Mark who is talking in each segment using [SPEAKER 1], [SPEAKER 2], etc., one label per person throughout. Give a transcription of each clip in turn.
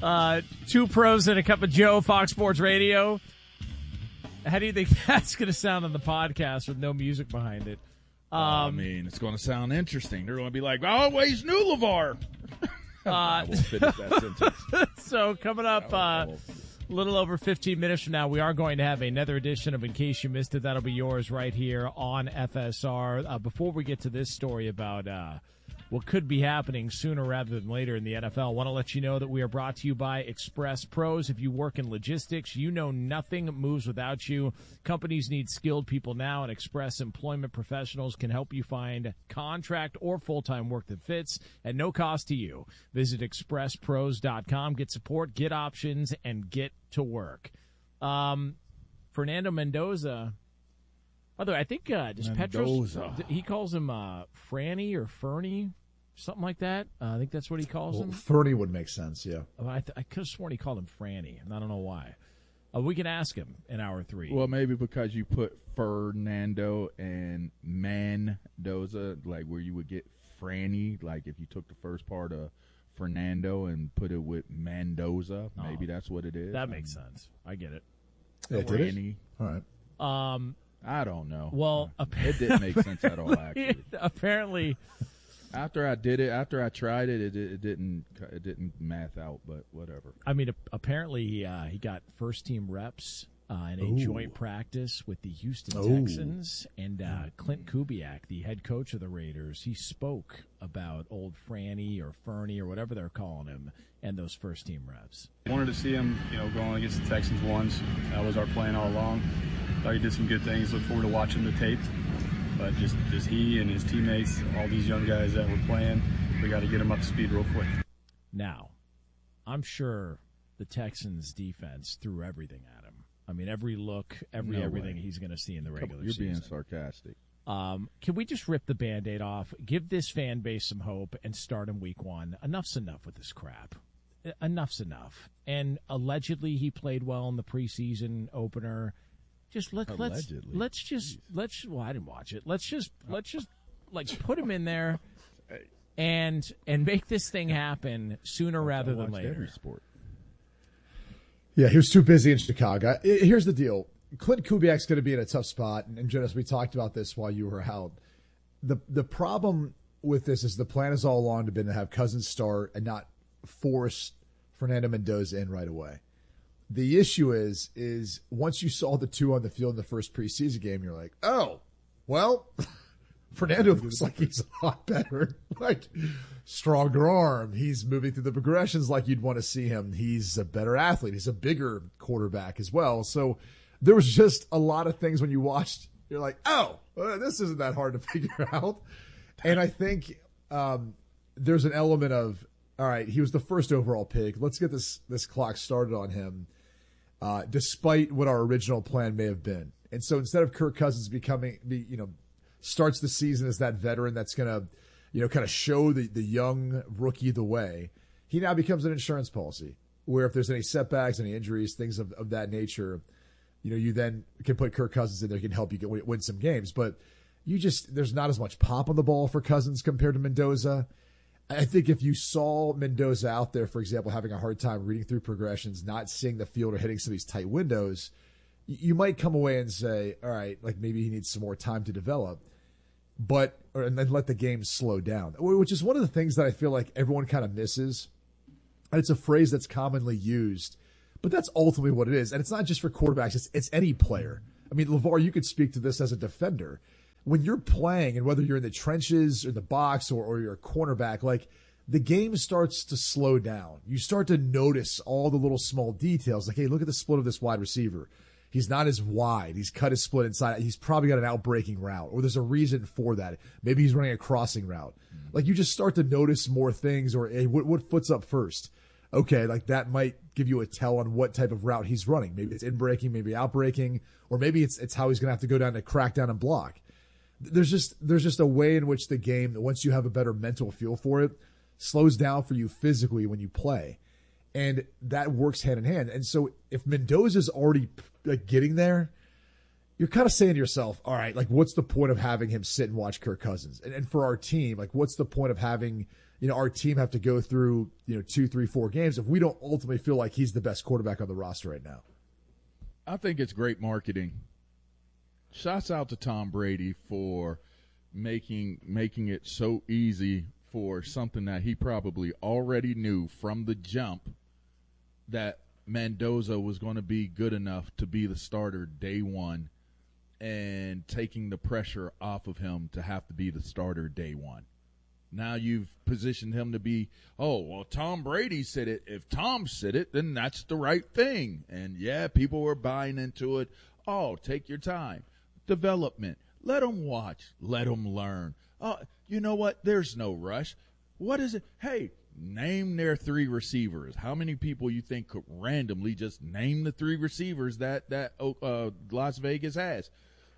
[SPEAKER 1] Two pros and a cup of Joe, Fox Sports Radio. How do you think that's going to sound on the podcast with no music behind it?
[SPEAKER 2] I mean, it's going to sound interesting. They're going to be like, I always knew LeVar. I won't finish that sentence.
[SPEAKER 1] So coming up a little over 15 minutes from now, we are going to have another edition of In Case You Missed It. That'll be yours right here on FSR. Before we get to this story about what could be happening sooner rather than later in the NFL, I want to let you know that we are brought to you by Express Pros. If you work in logistics, you know nothing moves without you. Companies need skilled people now, and Express Employment Professionals can help you find contract or full-time work that fits at no cost to you. Visit expresspros.com. Get support, get options, and get to work. Fernando Mendoza. By the way, I think just Petros, he calls him Franny or Fernie, something like that. I think that's what he calls him.
[SPEAKER 3] Fernie would make sense, yeah.
[SPEAKER 1] I could have sworn he called him Franny, and I don't know why. We can ask him in hour 3.
[SPEAKER 2] Well, maybe because you put Fernando and Mendoza, like where you would get Franny, like if you took the first part of Fernando and put it with Mendoza, maybe that's what it is.
[SPEAKER 1] That makes sense. I get it.
[SPEAKER 3] Yeah, Franny. All right.
[SPEAKER 2] I don't know.
[SPEAKER 1] Well,
[SPEAKER 2] it didn't make sense at all. Actually,
[SPEAKER 1] apparently,
[SPEAKER 2] after I tried it, it didn't math out. But whatever.
[SPEAKER 1] I mean, apparently he got first team reps in a joint practice with the Houston Texans, and Clint Kubiak, the head coach of the Raiders, he spoke about old Franny or Fernie or whatever they're calling him, and those first team reps.
[SPEAKER 4] Wanted to see him, going against the Texans once. That was our plan all along. Thought he did some good things. Look forward to watching the tape. But just he and his teammates, all these young guys that were playing, we got to get them up to speed real quick.
[SPEAKER 1] Now, I'm sure the Texans defense threw everything at him. I mean, every look, everything he's going to see in the regular season.
[SPEAKER 2] You're being sarcastic.
[SPEAKER 1] Can we just rip the Band-Aid off, give this fan base some hope, and start in week 1? Enough's enough with this crap. Enough's enough. And allegedly he played well in the preseason opener. Just let's well, I didn't watch it. Let's just like put him in there and make this thing happen sooner rather than later.
[SPEAKER 2] Every sport.
[SPEAKER 3] Yeah, he was too busy in Chicago. Here's the deal. Clint Kubiak's going to be in a tough spot, and Jonas, we talked about this while you were out. The problem with this is the plan is all along to have Cousins start and not force Fernando Mendoza in right away. The issue is once you saw the two on the field in the first preseason game, you're like, oh, well, Fernando looks like he's a lot better. Like, stronger arm. He's moving through the progressions like you'd want to see him. He's a better athlete. He's a bigger quarterback as well. So there was just a lot of things when you watched, you're like, oh, this isn't that hard to figure out. And I think there's an element of, all right, he was the first overall pick. Let's get this clock started on him, despite what our original plan may have been. And so instead of Kirk Cousins starts the season as that veteran that's going to, kind of show the young rookie the way, he now becomes an insurance policy where if there's any setbacks, any injuries, things of that nature, you then can put Kirk Cousins in there, can help you win some games. But there's not as much pop on the ball for Cousins compared to Mendoza. I think if you saw Mendoza out there, for example, having a hard time reading through progressions, not seeing the field or hitting some of these tight windows, you might come away and say, all right, like maybe he needs some more time to develop, and then let the game slow down, which is one of the things that I feel like everyone kind of misses. And it's a phrase that's commonly used, but that's ultimately what it is. And it's not just for quarterbacks. It's any player. I mean, LeVar, you could speak to this as a defender. When you're playing, and whether you're in the trenches or the box or you're a cornerback, like the game starts to slow down. You start to notice all the little small details. Like, hey, look at the split of this wide receiver. He's not as wide. He's cut his split inside. He's probably got an out-breaking route, or there's a reason for that. Maybe he's running a crossing route. Like, you just start to notice more things, or hey, what foot's up first? Okay, like that might give you a tell on what type of route he's running. Maybe it's in-breaking, maybe out-breaking, or maybe it's how he's going to have to go down to crack down and block. There's just a way in which the game, once you have a better mental feel for it, slows down for you physically when you play. And that works hand in hand. And so if Mendoza's already like getting there, you're kind of saying to yourself, all right, like what's the point of having him sit and watch Kirk Cousins? And for our team, like what's the point of having our team have to go through 2, 3, 4 games if we don't ultimately feel like he's the best quarterback on the roster right now.
[SPEAKER 2] I think it's great marketing. Shouts out to Tom Brady for making it so easy for something that he probably already knew from the jump, that Mendoza was going to be good enough to be the starter day one, and taking the pressure off of him to have to be the starter day one. Now you've positioned him to be, Tom Brady said it. If Tom said it, then that's the right thing. And yeah, people were buying into it. Oh, take your time. Development. Let them watch. Let them learn. You know what? There's no rush. What is it? Hey, name their 3 receivers. How many people you think could randomly just name the 3 receivers that Las Vegas has?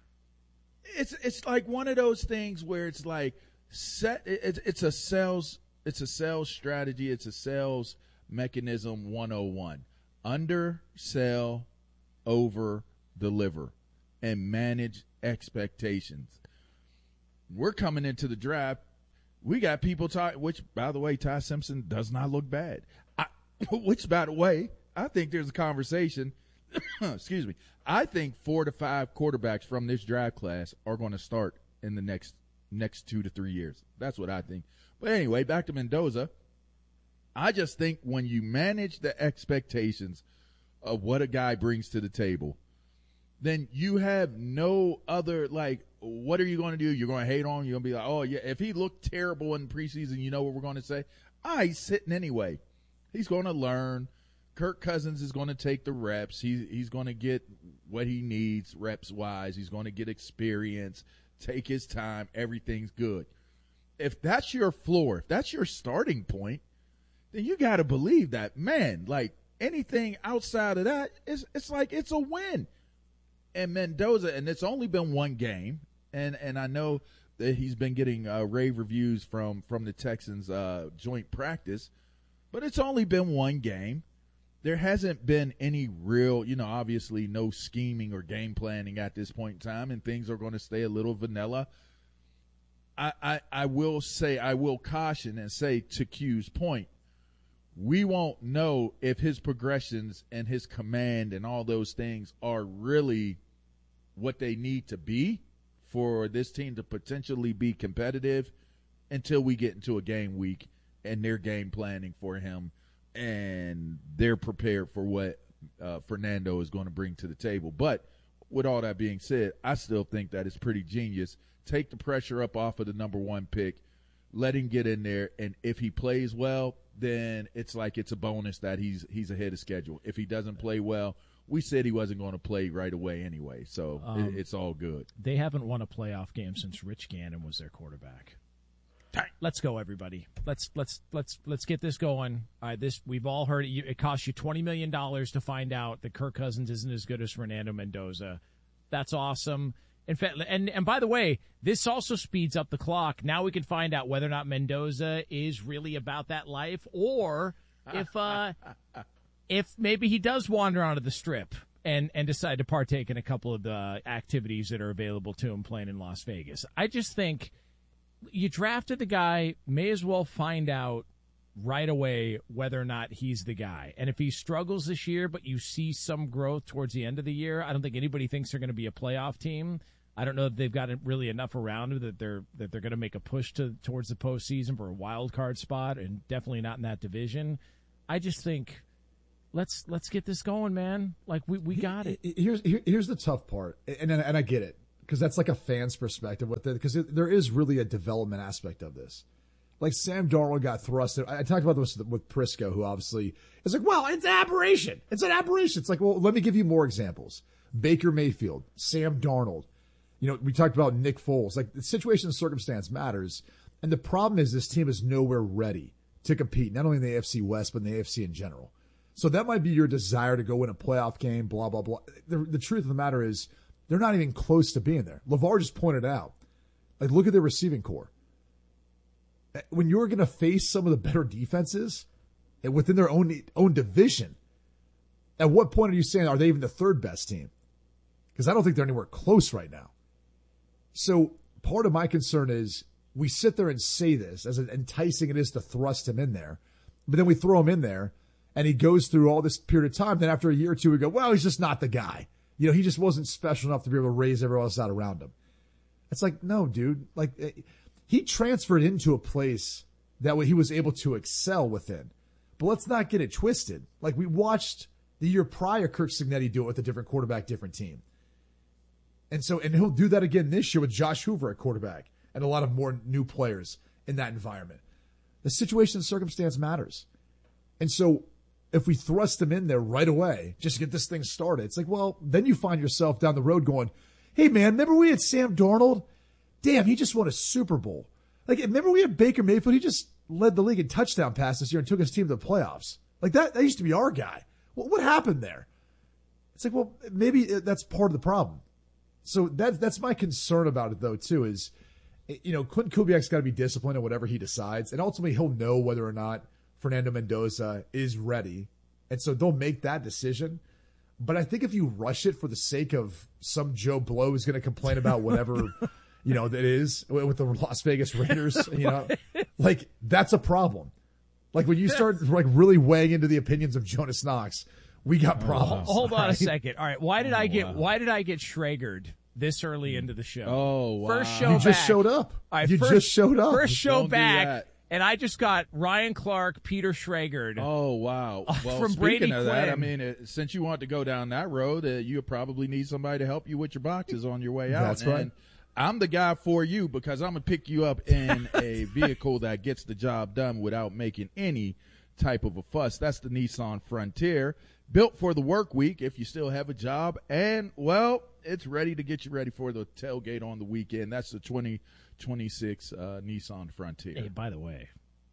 [SPEAKER 2] It's like one of those things where it's like it's a sales strategy. It's a sales mechanism 101. Undersell, over deliver, and manage expectations. We're coming into the draft. We got people talking, which, by the way, Ty Simpson does not look bad. Which, by the way, I think there's a conversation. Excuse me. I think 4 to 5 quarterbacks from this draft class are going to start in the next 2 to 3 years. That's what I think. But anyway, back to Mendoza. I just think when you manage the expectations of what a guy brings to the table, then you have no other, what are you going to do? You're going to hate on him? You're going to be like, oh, yeah, if he looked terrible in preseason, you know what we're going to say? He's sitting anyway. He's going to learn. Kirk Cousins is going to take the reps. He's going to get what he needs reps-wise. He's going to get experience, take his time. Everything's good. If that's your floor, if that's your starting point, then you got to believe that, man, anything outside of that, it's like it's a win. And Mendoza, and it's only been 1 game, and I know that he's been getting rave reviews from the Texans joint practice, but it's only been 1 game. There hasn't been any real, obviously no scheming or game planning at this point in time, and things are going to stay a little vanilla. I will caution and say, to Q's point, we won't know if his progressions and his command and all those things are really what they need to be for this team to potentially be competitive until we get into a game week and they're game planning for him and they're prepared for what Fernando is going to bring to the table. But with all that being said, I still think that it's pretty genius. Take the pressure up off of the number 1 pick, let him get in there, and if he plays well, then it's like it's a bonus that he's ahead of schedule. If he doesn't play well, we said he wasn't going to play right away anyway, so it's all good.
[SPEAKER 1] They haven't won a playoff game since Rich Gannon was their quarterback. Let's go, everybody. Let's get this going. All right, we've all heard it. It costs you $20 million to find out that Kirk Cousins isn't as good as Fernando Mendoza. That's awesome. In fact, and by the way, this also speeds up the clock. Now we can find out whether or not Mendoza is really about that life, or if maybe he does wander onto the strip and decide to partake in a couple of the activities that are available to him playing in Las Vegas. I just think you drafted the guy, may as well find out right away whether or not he's the guy. And if he struggles this year, but you see some growth towards the end of the year, I don't think anybody thinks they're going to be a playoff team. I don't know if they've got really enough around them that they're going to make a push towards the postseason for a wild card spot, and definitely not in that division. I just think let's get this going, man. We got it.
[SPEAKER 3] Here's the tough part, and I get it, because that's like a fan's perspective with it, because there is really a development aspect of this. Like Sam Darnold got thrusted. I talked about this with Prisco, who obviously is like, well, it's an aberration. It's an aberration. It's like, well, let me give you more examples. Baker Mayfield, Sam Darnold. We talked about Nick Foles. Like, the situation and circumstance matters. And the problem is this team is nowhere ready to compete, not only in the AFC West, but in the AFC in general. So that might be your desire to go win a playoff game, blah, blah, blah. The truth of the matter is they're not even close to being there. LeVar just pointed out, look at their receiving core. When you're going to face some of the better defenses and within their own division, at what point are you saying, are they even the third best team? Because I don't think they're anywhere close right now. So part of my concern is we sit there and say this as enticing it is to thrust him in there, but then we throw him in there and he goes through all this period of time. Then after a year or two, we go, well, he's just not the guy. He just wasn't special enough to be able to raise everyone else out around him. It's like, no, dude. Like, he transferred into a place that he was able to excel within. But let's not get it twisted. Like, we watched the year prior Kirk Cignetti do it with a different quarterback, different team. And he'll do that again this year with Josh Hoover at quarterback and a lot of more new players in that environment. The situation and circumstance matters. And so if we thrust him in there right away, just to get this thing started, it's like, well, then you find yourself down the road going, hey, man, remember we had Sam Darnold? Damn, he just won a Super Bowl. Like, remember we had Baker Mayfield? He just led the league in touchdown passes this year and took his team to the playoffs. Like, that used to be our guy. Well, what happened there? It's like, well, maybe that's part of the problem. So that's my concern about it, though, too, is, Clinton Kubiak's got to be disciplined in whatever he decides. And ultimately, he'll know whether or not Fernando Mendoza is ready. And so they'll make that decision. But I think if you rush it for the sake of some Joe Blow who's going to complain about whatever, that is with the Las Vegas Raiders, like, that's a problem. Like, when you start really weighing into the opinions of Jonas Knox, we got problems.
[SPEAKER 1] Hold on a second. All right, why did I get Schragered this early into the show?
[SPEAKER 2] Oh, wow.
[SPEAKER 1] First show
[SPEAKER 3] you just showed up. Just showed up.
[SPEAKER 1] First show
[SPEAKER 2] Don't
[SPEAKER 1] back, and I just got Ryan Clark, Peter Schragered.
[SPEAKER 2] Oh, wow. Well,
[SPEAKER 1] from
[SPEAKER 2] speaking
[SPEAKER 1] Brady
[SPEAKER 2] of that,
[SPEAKER 1] Quinn.
[SPEAKER 2] I mean, since you want to go down that road, you probably need somebody to help you with your boxes on your way out.
[SPEAKER 3] That's right.
[SPEAKER 2] And I'm the guy for you because I'm going to pick you up in a vehicle that gets the job done without making any type of a fuss. That's the Nissan Frontier, built for the work week if you still have a job. And, well, it's ready to get you ready for the tailgate on the weekend. That's the 2026 Nissan Frontier.
[SPEAKER 1] Hey, by the way,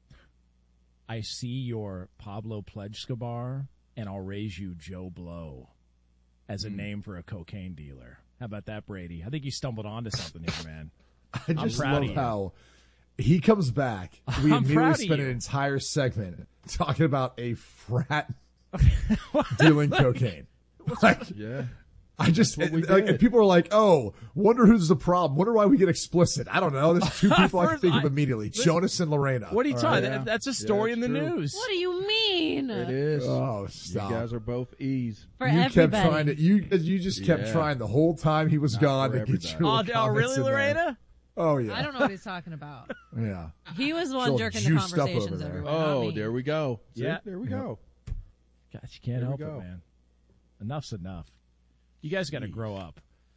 [SPEAKER 1] I see your Pablo Plejscobar, and I'll raise you Joe Blow as a name for a cocaine dealer. How about that, Brady? I think you stumbled onto something here, man.
[SPEAKER 3] I just
[SPEAKER 1] proud
[SPEAKER 3] love
[SPEAKER 1] of you.
[SPEAKER 3] how he comes back. We
[SPEAKER 1] I'm
[SPEAKER 3] immediately
[SPEAKER 1] proud of
[SPEAKER 3] spend
[SPEAKER 1] you.
[SPEAKER 3] an entire segment talking about a frat dealing cocaine. Like,
[SPEAKER 2] Yeah.
[SPEAKER 3] I just
[SPEAKER 2] what we
[SPEAKER 3] like,
[SPEAKER 2] did.
[SPEAKER 3] people are like, "Oh, wonder who's the problem? Wonder why we get explicit." I don't know. There's two people I can
[SPEAKER 1] First,
[SPEAKER 3] think of immediately: Jonas and Lorena.
[SPEAKER 1] What are you
[SPEAKER 3] All
[SPEAKER 1] talking?
[SPEAKER 3] right?
[SPEAKER 1] That's a story
[SPEAKER 2] Yeah,
[SPEAKER 1] in the
[SPEAKER 2] it's true.
[SPEAKER 1] news.
[SPEAKER 5] What do you mean?
[SPEAKER 2] It is.
[SPEAKER 3] Oh,
[SPEAKER 2] You
[SPEAKER 3] stop!
[SPEAKER 2] guys are both E's.
[SPEAKER 5] For
[SPEAKER 3] You
[SPEAKER 5] everybody.
[SPEAKER 3] kept trying to. You just kept
[SPEAKER 2] Yeah.
[SPEAKER 3] trying the whole time he was
[SPEAKER 2] Not
[SPEAKER 3] gone
[SPEAKER 2] for
[SPEAKER 3] to get
[SPEAKER 2] everybody.
[SPEAKER 3] your
[SPEAKER 1] Oh,
[SPEAKER 3] little
[SPEAKER 1] oh,
[SPEAKER 3] comments
[SPEAKER 1] really,
[SPEAKER 3] in there.
[SPEAKER 1] Lorena?
[SPEAKER 3] Oh yeah.
[SPEAKER 5] I don't know what he's talking about.
[SPEAKER 3] Yeah.
[SPEAKER 5] He was the one
[SPEAKER 3] Still
[SPEAKER 5] jerking the
[SPEAKER 3] juiced up over
[SPEAKER 5] conversations
[SPEAKER 3] there.
[SPEAKER 5] everywhere. not
[SPEAKER 2] Oh,
[SPEAKER 5] me.
[SPEAKER 2] there we go. See?
[SPEAKER 1] Yeah.
[SPEAKER 2] There we go.
[SPEAKER 1] Gosh, you can't
[SPEAKER 2] There we
[SPEAKER 1] help
[SPEAKER 2] go.
[SPEAKER 1] it, man. Enough's enough. You guys got to grow up.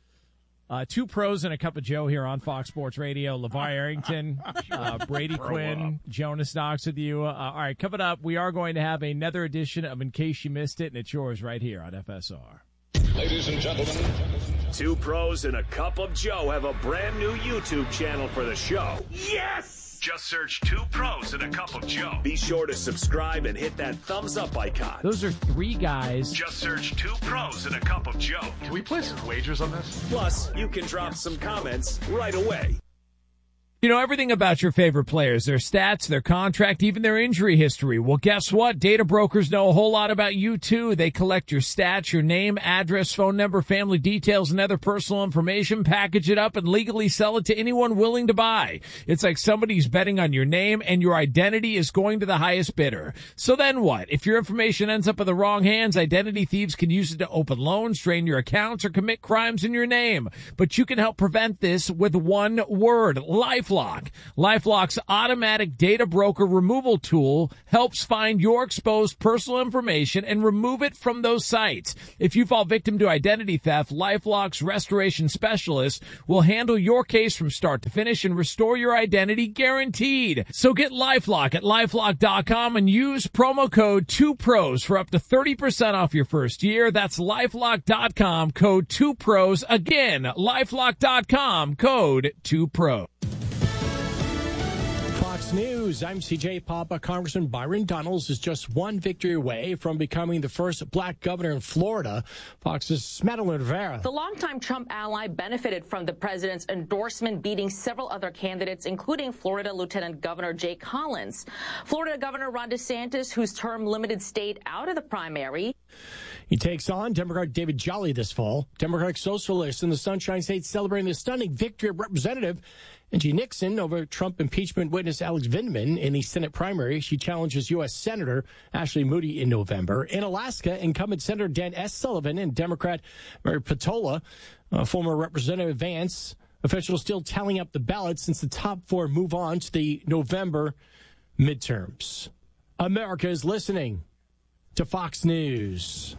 [SPEAKER 1] Two pros and a cup of Joe here on Fox Sports Radio. LeVar Arrington, Brady Quinn, Jonas Knox with you. All right, coming up, we are going to have another edition of In Case You Missed It, and it's yours right here on FSR.
[SPEAKER 6] Ladies and gentlemen,
[SPEAKER 7] Two pros and a cup of Joe have a brand new YouTube channel for the show. Yes! Just search Two Pros and a Cup of Joe. Be sure to subscribe and hit that thumbs up icon.
[SPEAKER 1] Those are three guys.
[SPEAKER 7] Just search Two Pros and a Cup of Joe.
[SPEAKER 6] can we place some wagers on this?
[SPEAKER 7] Plus, you can drop some comments right away.
[SPEAKER 1] You know everything about your favorite players, their stats, their contract, even their injury history. Well, guess what? Data brokers know a whole lot about you, too. They collect your stats, your name, address, phone number, family details, and other personal information, package it up, and legally sell it to anyone willing to buy. It's like somebody's betting on your name, and your identity is going to the highest bidder. So then what? If your information ends up in the wrong hands, identity thieves can use it to open loans, drain your accounts, or commit crimes in your name. But you can help prevent this with one word: LifeLock. LifeLock's automatic data broker removal tool helps find your exposed personal information and remove it from those sites. If you fall victim to identity theft, LifeLock's restoration specialist will handle your case from start to finish and restore your identity guaranteed. So get LifeLock at LifeLock.com and use promo code 2pros for up to 30% off your first year. That's LifeLock.com, code 2pros. Again, LifeLock.com, code 2pros.
[SPEAKER 8] Fox News, I'm CJ Papa. Congressman Byron Donalds is just one victory away from becoming the first black governor in Florida. Fox's Madeline Rivera.
[SPEAKER 9] The longtime Trump ally benefited from the president's endorsement, beating several other candidates, including Florida Lieutenant Governor Jay Collins. Florida Governor Ron DeSantis, whose term limited stayed out of the primary.
[SPEAKER 8] He takes on Democrat David Jolly this fall. Democratic Socialists in the Sunshine State celebrating the stunning victory of Representative Angie Nixon over Trump impeachment witness Alex Vindman in the Senate primary. She challenges U.S. Senator Ashley Moody in November. In Alaska, incumbent Senator Dan S. Sullivan and Democrat Mary Patola, former Representative Vance. Officials still tallying up the ballots since the top 4 move on to the November midterms. America is listening to Fox News.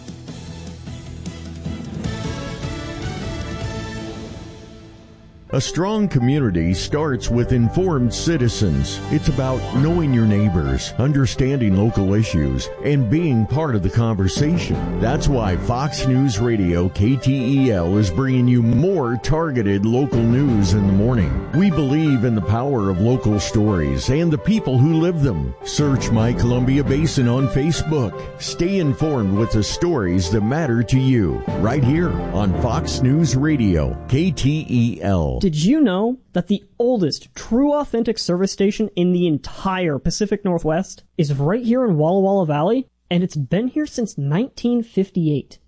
[SPEAKER 10] A strong community starts with informed citizens. It's about knowing your neighbors, understanding local issues, and being part of the conversation. That's why Fox News Radio KTEL is bringing you more targeted local news in the morning. We believe in the power of local stories and the people who live them. Search My Columbia Basin on Facebook. Stay informed with the stories that matter to you. Right here on Fox News Radio KTEL.
[SPEAKER 11] Did you know that the oldest true authentic service station in the entire Pacific Northwest is right here in Walla Walla Valley? And it's been here since 1958.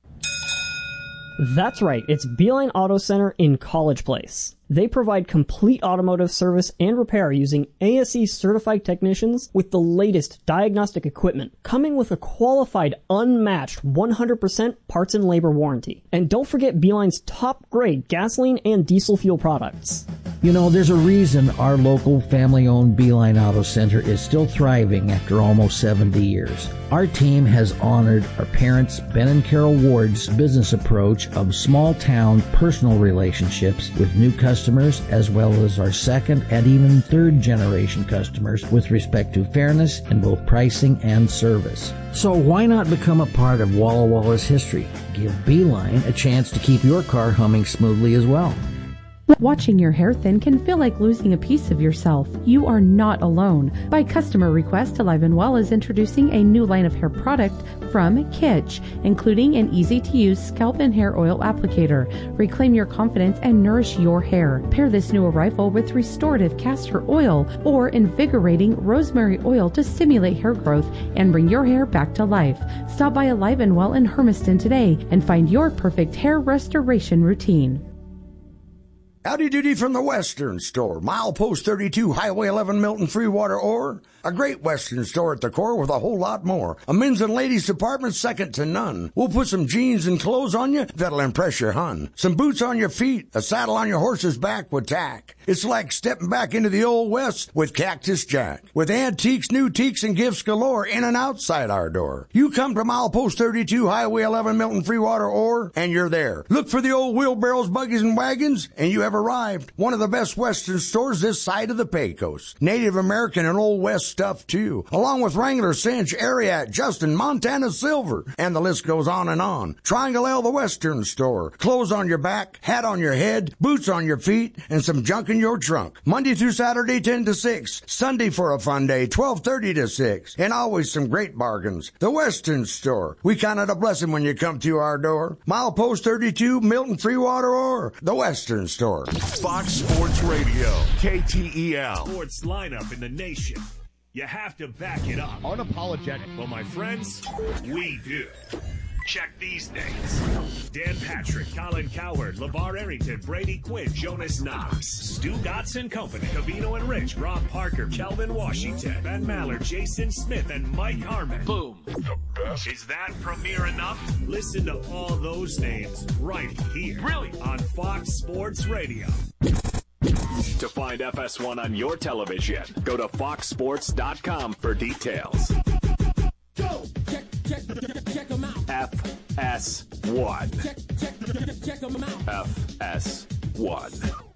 [SPEAKER 11] That's right, it's Beeline Auto Center in College Place. They provide complete automotive service and repair using ASE certified technicians with the latest diagnostic equipment, coming with a qualified, unmatched 100% parts and labor warranty. And don't forget Beeline's top grade gasoline and diesel fuel products.
[SPEAKER 12] You know, there's a reason our local family-owned Beeline Auto Center is still thriving after almost 70 years. Our team has honored our parents, Ben and Carol Ward's business approach of small-town personal relationships with new customers, as well as our second and even third generation customers with respect to fairness in both pricing and service. So why not become a part of Walla Walla's history? Give Beeline a chance to keep your car humming smoothly as well.
[SPEAKER 13] Watching your hair thin can feel like losing a piece of yourself. You are not alone. By customer request, Alive & Well is introducing a new line of hair product from Kitsch, including an easy-to-use scalp and hair oil applicator. Reclaim your confidence and nourish your hair. Pair this new arrival with restorative castor oil or invigorating rosemary oil to stimulate hair growth and bring your hair back to life. Stop by Alive & Well in Hermiston today and find your perfect hair restoration routine.
[SPEAKER 14] Howdy doody from the Western Store. Milepost 32, Highway 11, Milton, Freewater, or a great Western store at the core with a whole lot more. A men's and ladies department second to none. We'll put some jeans and clothes on you that'll impress your hun. Some boots on your feet, a saddle on your horse's back with tack. It's like stepping back into the Old West with Cactus Jack. With antiques, new teaks, and gifts galore in and outside our door. You come to Milepost 32, Highway 11, Milton, Freewater, or, and you're there. Look for the old wheelbarrows, buggies, and wagons, and you have arrived. One of the best Western stores this side of the Pecos. Native American and Old West stuff, too. Along with Wrangler, Cinch, Ariat, Justin, Montana Silver, and the list goes on and on. Triangle L, the Western Store. Clothes on your back, hat on your head, boots on your feet, and some junk in your trunk. Monday through Saturday, 10 to 6. Sunday for a fun day, 12:30 to 6. And always some great bargains. The Western Store. We count it a blessing when you come to our door. Milepost 32, Milton, Freewater, or the Western Store.
[SPEAKER 7] Fox Sports Radio, KTEL. Sports lineup in the nation. You have to back it up.
[SPEAKER 15] Unapologetic.
[SPEAKER 7] Well, my friends, we do. Check these names. Dan Patrick, Colin Cowherd, LeVar Arrington, Brady Quinn, Jonas Knox, Stu Gotts & Company, Cavino and Rich, Rob Parker, Kelvin Washington, Ben Maller, Jason Smith, and Mike Harmon. Boom. The best. Is that premiere enough? Listen to all those names right here. Really? On Fox Sports Radio. To find FS1 on your television, go to foxsports.com for details. Go! Check them out. FS1. Check them out. FS1.